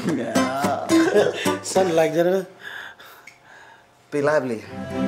Yeah. Something like that, huh? Be lively.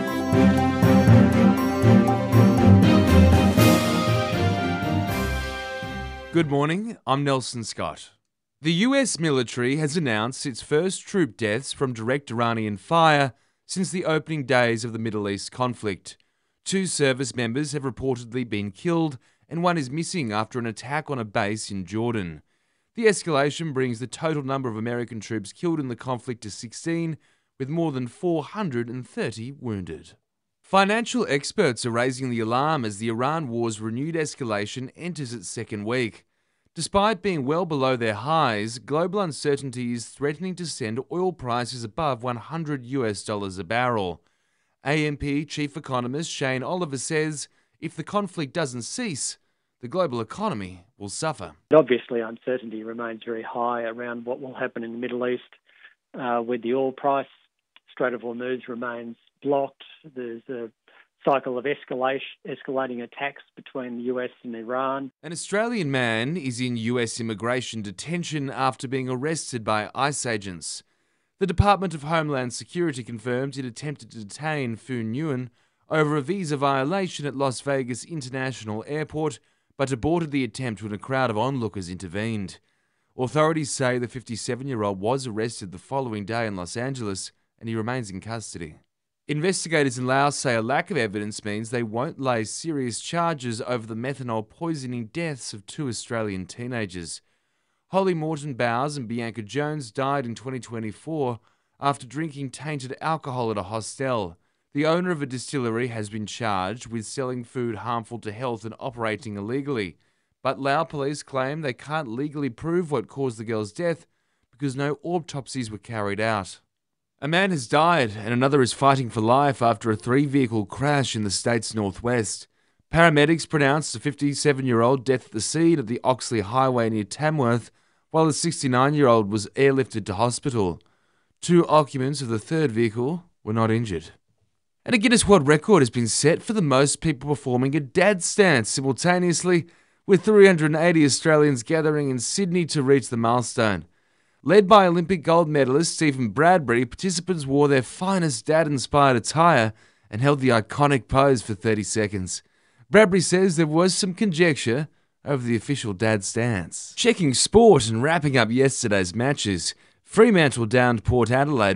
Good morning, I'm Nelson Scott. The US military has announced its first troop deaths from direct Iranian fire since the opening days of the Middle East conflict. 2 service members have reportedly been killed and 1 is missing after an attack on a base in Jordan. The escalation brings the total number of American troops killed in the conflict to 16, with more than 430 wounded. Financial experts are raising the alarm as the Iran war's renewed escalation enters its second week. Despite being well below their highs, global uncertainty is threatening to send oil prices above $100 a barrel. AMP chief economist Shane Oliver says if the conflict doesn't cease, the global economy will suffer. Obviously, uncertainty remains very high around what will happen in the Middle East with the oil price. Strait of Hormuz remains blocked. There's a cycle of escalating attacks between the US and Iran. An Australian man is in US immigration detention after being arrested by ICE agents. The Department of Homeland Security confirmed it attempted to detain Phu Nguyen over a visa violation at Las Vegas International Airport, but aborted the attempt when a crowd of onlookers intervened. Authorities say the 57-year-old was arrested the following day in Los Angeles and he remains in custody. Investigators in Laos say a lack of evidence means they won't lay serious charges over the methanol poisoning deaths of 2 Australian teenagers. Holly Morton Bowes and Bianca Jones died in 2024 after drinking tainted alcohol at a hostel. The owner of a distillery has been charged with selling food harmful to health and operating illegally. But Lao police claim they can't legally prove what caused the girl's death because no autopsies were carried out. A man has died and another is fighting for life after a 3-vehicle crash in the state's northwest. Paramedics pronounced a 57-year-old death at the scene at the Oxley Highway near Tamworth, while the 69-year-old was airlifted to hospital. 2 occupants of the 3rd vehicle were not injured. And a Guinness World Record has been set for the most people performing a dad stance simultaneously, with 380 Australians gathering in Sydney to reach the milestone. Led by Olympic gold medalist Stephen Bradbury, participants wore their finest dad-inspired attire and held the iconic pose for 30 seconds. Bradbury says there was some conjecture over the official dad stance. Checking sport and wrapping up yesterday's matches, Fremantle downed Port Adelaide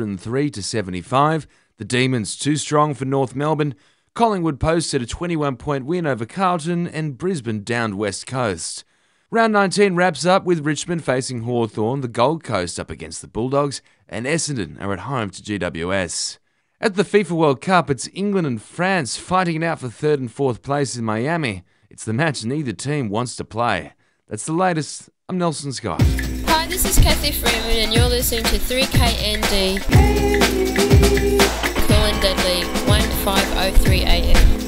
103-75, the Demons too strong for North Melbourne, Collingwood posted a 21-point win over Carlton, and Brisbane downed West Coast. Round 19 wraps up with Richmond facing Hawthorn, the Gold Coast up against the Bulldogs, and Essendon are at home to GWS. At the FIFA World Cup, it's England and France fighting it out for 3rd and 4th place in Miami. It's the match neither team wants to play. That's the latest. I'm Nelson Scott. Hi, this is Kathy Freeman and you're listening to 3KND. Cool and Deadly, 1503 AM.